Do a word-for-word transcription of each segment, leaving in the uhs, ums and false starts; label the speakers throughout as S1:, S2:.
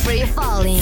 S1: Free Falling.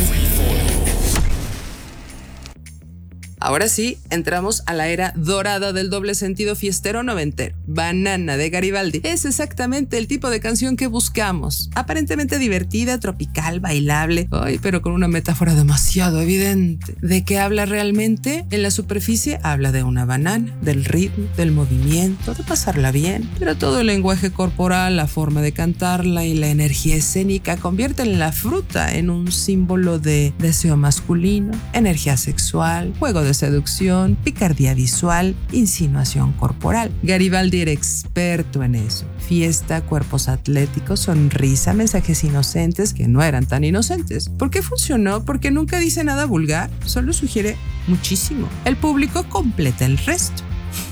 S2: Ahora sí, entramos a la era dorada del doble sentido fiestero noventero. Banana de Garibaldi es exactamente el tipo de canción que buscamos. Aparentemente divertida, tropical, bailable, ay, pero con una metáfora demasiado evidente. ¿De qué habla realmente? En la superficie habla de una banana, del ritmo, del movimiento, de pasarla bien. Pero todo el lenguaje corporal, la forma de cantarla y la energía escénica convierten la fruta en un símbolo de deseo masculino, energía sexual, juego de seducción, picardía visual, insinuación corporal. Garibaldi era experto en eso. Fiesta, cuerpos atléticos, sonrisa, mensajes inocentes que no eran tan inocentes. ¿Por qué funcionó? Porque nunca dice nada vulgar, solo sugiere muchísimo. El público completa el resto.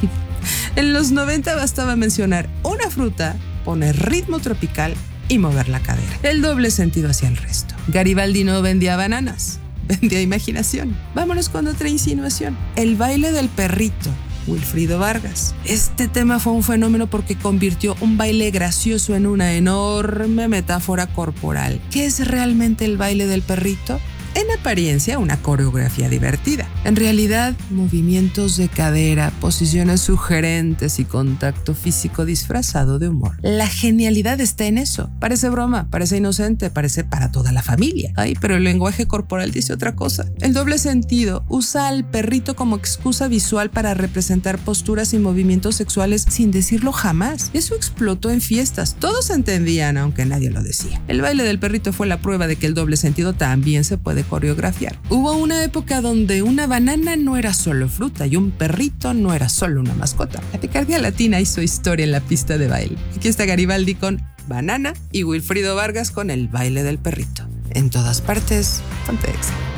S2: En los noventa bastaba mencionar una fruta, poner ritmo tropical y mover la cadera. El doble sentido hacia el resto. Garibaldi no vendía bananas, vendía imaginación. Vámonos con otra insinuación. El baile del perrito. Wilfrido Vargas. Este tema fue un fenómeno porque convirtió un baile gracioso en una enorme metáfora corporal. ¿Qué es realmente el baile del perrito? En apariencia, una coreografía divertida. En realidad, movimientos de cadera, posiciones sugerentes y contacto físico disfrazado de humor. La genialidad está en eso. Parece broma, parece inocente, parece para toda la familia. Ay, pero el lenguaje corporal dice otra cosa. El doble sentido usa al perrito como excusa visual para representar posturas y movimientos sexuales sin decirlo jamás. Eso explotó en fiestas. Todos entendían, aunque nadie lo decía. El baile del perrito fue la prueba de que el doble sentido también se puede coreografiar. Hubo una época donde una banana no era solo fruta y un perrito no era solo una mascota. La picardía latina hizo historia en la pista de baile. Aquí está Garibaldi con Banana y Wilfrido Vargas con el baile del perrito. En todas partes, ponte Exa.